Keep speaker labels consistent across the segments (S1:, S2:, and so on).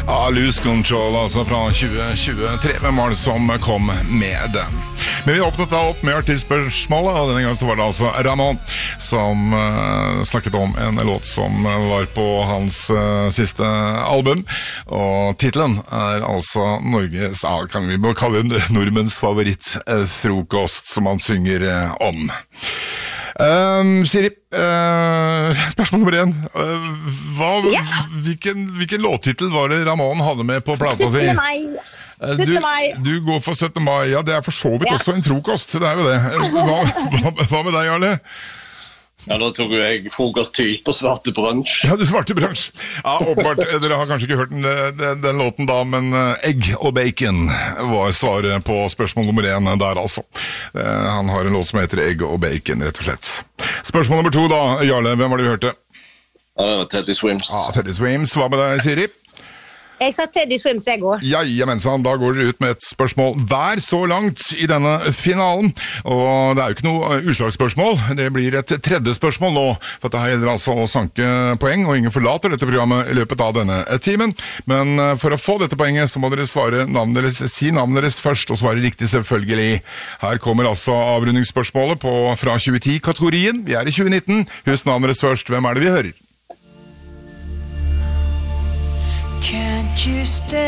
S1: Lose Control, altså fra 2023. Hvem var det som kom med den? Men vi åpnet da opp med artistspørsmålet, og denne gangen så var det altså Ramón som snakket om en låt som var på hans siste album. Og titlen altså Norges, kan vi bare kalle det nordmenns favorittfrokost, som han synger om. Siri, spørsmål nummer 1. Hvilken låttitel var det Ramón hadde med på plata si?
S2: 17. mai. 17. mai.
S1: Du går for 17. mai. Ja, det for så vidt også en frokost. Det jo det. Hva med deg, Jarle?
S3: Ja, da tok jeg frokosttyp og svarte brunsj.
S1: Ja, du svarte brunsj. Ja, åpenbart. Dere har kanskje ikke hørt den låten da, men egg og bacon var svaret på spørsmål nummer 1 der, altså. Han har en låt som heter Egg og bacon, rett og slett. Spørsmål nummer 2 da, Jarle, hvem var det vi hørte?
S3: Ja, det var Teddy Swims.
S1: Ja, Teddy Swims. Hva med deg, Siri?
S2: Jeg sa Teddy Swims, jeg går.
S1: Jajamensan, da går dere ut med et spørsmål hver så langt i denne finalen. Og det jo ikke noe utslagsspørsmål. Det blir et tredje spørsmål nå, for det her gjelder altså å sanke poeng, og ingen forlater dette programmet i løpet av denne timen. Men for å få dette poenget så må dere svare si navnet deres først, og svare riktig selvfølgelig. Her kommer altså avrundingsspørsmålet fra 2010-kategorien. Vi i 2019. Husk navnet deres først. Hvem det vi hører?
S4: Can't you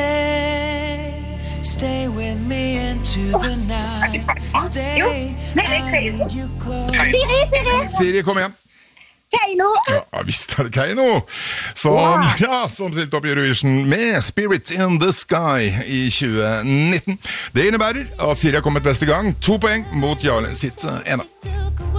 S4: stay with me into the night? Stay, I need you close.
S1: Siri, kom igjen.
S2: Keiino.
S1: Ja, visst det Keiino. Som stilte opp i Eurovision med Spirit in the Sky i 2019. Det innebærer at Siri har kommet beste gang. 2 poeng mot Jarle sitt ene.